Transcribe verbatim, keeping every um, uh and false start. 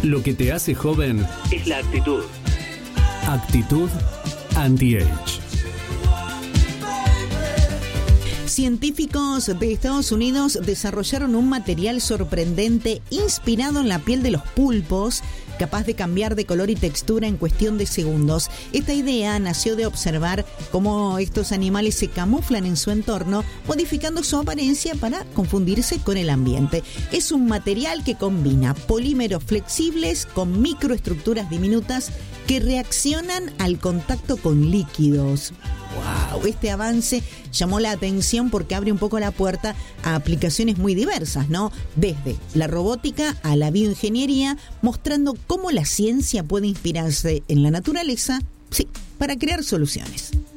Lo que te hace joven es la actitud. Actitud Anti-Age. Científicos de Estados Unidos desarrollaron un material sorprendente inspirado en la piel de los pulpos, capaz de cambiar de color y textura en cuestión de segundos. Esta idea nació de observar cómo estos animales se camuflan en su entorno, modificando su apariencia para confundirse con el ambiente. Es un material que combina polímeros flexibles con microestructuras diminutas que reaccionan al contacto con líquidos. ¡Wow! Este avance llamó la atención porque abre un poco la puerta a aplicaciones muy diversas, ¿no? Desde la robótica a la bioingeniería, mostrando cómo la ciencia puede inspirarse en la naturaleza, sí, para crear soluciones.